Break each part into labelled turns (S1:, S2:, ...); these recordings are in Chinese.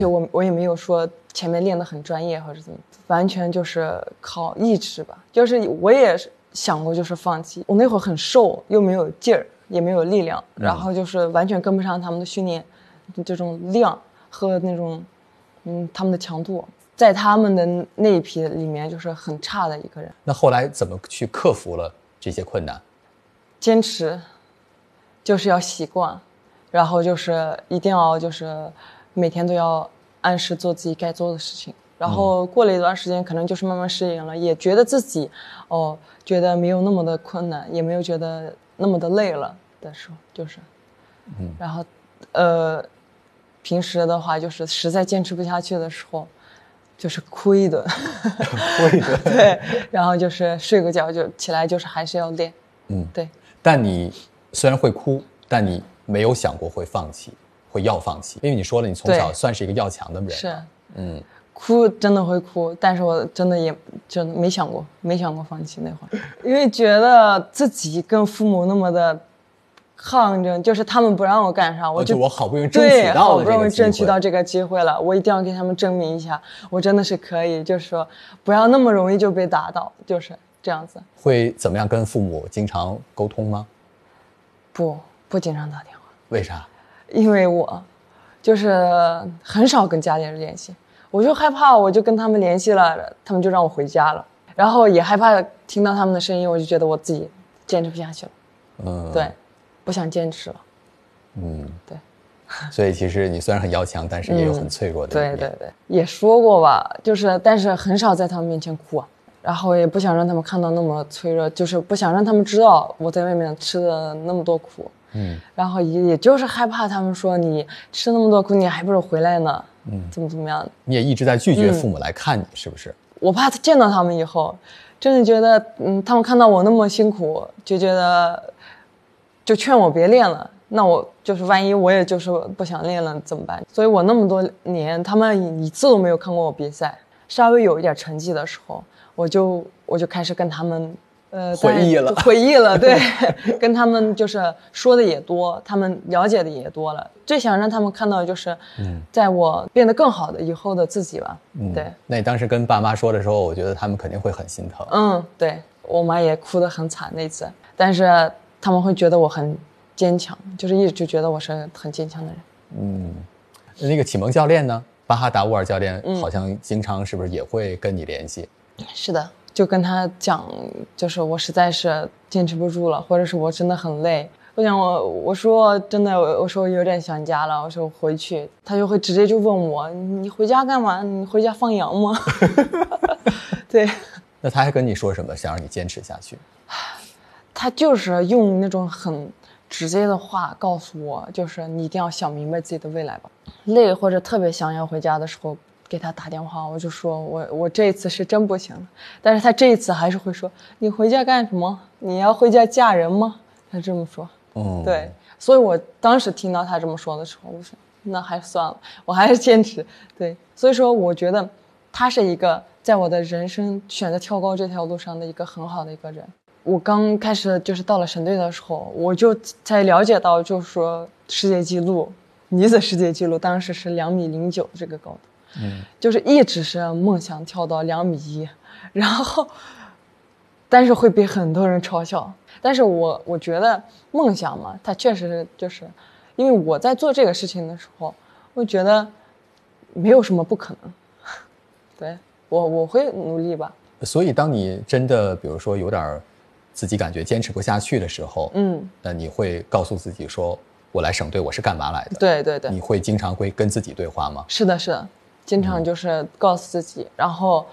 S1: 我也没有说前面练得很专业或者怎么，完全就是靠意志吧。就是我也想过就是放弃，我那会儿很瘦，又没有劲儿，也没有力量，然后就是完全跟不上他们的训练，这种量和那种他们的强度，在他们的那一批里面就是很差的一个人。
S2: 那后来怎么去克服了这些困难？
S1: 坚持，就是要习惯，然后就是一定要就是每天都要按时做自己该做的事情。然后过了一段时间，可能就是慢慢适应了，也觉得自己觉得没有那么的困难，也没有觉得那么的累了的时候，就是然后平时的话就是实在坚持不下去的时候，就是哭一顿
S2: 哭一顿
S1: 对，然后就是睡个觉就起来，就是还是要练。对。
S2: 但你虽然会哭，但你没有想过会放弃，会要放弃，因为你说了你从小算是一个要强的人。
S1: 是，哭真的会哭，但是我真的也就没想过放弃那会儿，因为觉得自己跟父母那么的抗争，就是他们不让我干啥，
S2: 我好不容易争取到了这个机会，
S1: 好不容易争取到这个机会了，我一定要给他们证明一下，我真的是可以，就是说不要那么容易就被打倒，就是这样子。
S2: 会怎么样跟父母经常沟通吗？
S1: 不经常打电话。
S2: 为啥？
S1: 因为我就是很少跟家里人联系，我就害怕，我就跟他们联系了，他们就让我回家了，然后也害怕听到他们的声音，我就觉得我自己坚持不下去了。对，不想坚持了。对。
S2: 所以其实你虽然很要强，但是也有很脆弱的一面。
S1: 对，也说过吧，就是但是很少在他们面前哭，然后也不想让他们看到那么脆弱，就是不想让他们知道我在外面吃的那么多苦。然后也就是害怕他们说你吃那么多苦，你还不如回来呢。怎么样的？
S2: 你也一直在拒绝父母来看你，是不是？
S1: 我怕见到他们以后，真的觉得，他们看到我那么辛苦，就觉得，就劝我别练了。那我就是万一我也就是不想练了怎么办？所以我那么多年，他们一次都没有看过我比赛。稍微有一点成绩的时候，我就开始跟他们。回忆了，对，跟他们就是说的也多，他们了解的也多了，最想让他们看到就是，在我变得更好的以后的自己吧。对。
S2: 那你当时跟爸妈说的时候，我觉得他们肯定会很心疼。
S1: 对，我妈也哭得很惨那次，但是他们会觉得我很坚强，就是一直就觉得我是很坚强的人。
S2: 那个启蒙教练呢，巴哈达乌尔教练，好像经常是不是也会跟你联系？
S1: 是的。就跟他讲，就是我实在是坚持不住了，或者是我真的很累。我说真的，我说我有点想家了，我说我回去，他就会直接就问我，你回家干嘛？你回家放羊吗？对。
S2: 那他还跟你说什么，想让你坚持下去？
S1: 他就是用那种很直接的话告诉我，就是你一定要想明白自己的未来吧。累或者特别想要回家的时候，给他打电话，我就说我这一次是真不行了，但是他这一次还是会说，你回家干什么？你要回家嫁人吗？他这么说。对，所以我当时听到他这么说的时候，我说那还算了，我还是坚持。对，所以说我觉得他是一个在我的人生选择跳高这条路上的一个很好的一个人。我刚开始就是到了省队的时候，我就才了解到，就是说世界纪录，女子世界纪录当时是2.09米这个高度。就是一直是梦想跳到2.1米，然后但是会被很多人嘲笑。但是我觉得梦想嘛，它确实就是因为我在做这个事情的时候，我觉得没有什么不可能。对，我会努力吧。
S2: 所以当你真的比如说有点自己感觉坚持不下去的时候，那你会告诉自己说，我来省队我是干嘛来的？对。你会经常会跟自己对话吗？
S1: 是的，经常就是告诉自己，然后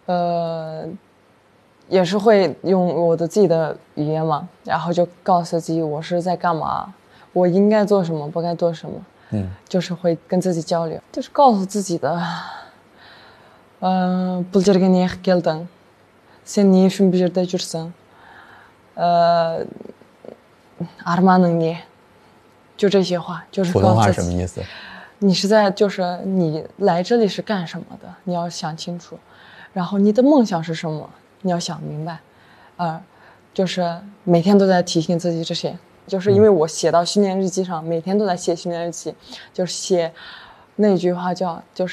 S1: 也是会用我的自己的语言嘛，然后就告诉自己我是在干嘛，我应该做什么，不该做什么。就是会跟自己交流，就是告诉自己的бұл жерге неғып келдің, сен не үшін бұл жерде жүрсің, арманың не，就这些话，就是告诉自己。
S2: 普通话什么意思？
S1: 你是在就是你来这里是干什么的，你要想清楚，然后你的梦想是什么，你要想明白。就是每天都在提醒自己这些，就是因为我写到训练日记上，每天都在写训练日记，就是写那句话就是